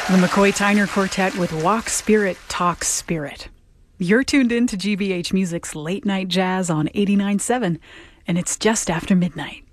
The McCoy Tyner Quartet with Walk Spirit, Talk Spirit. You're tuned in to GBH Music's Late Night Jazz on 89.7, and it's just after midnight.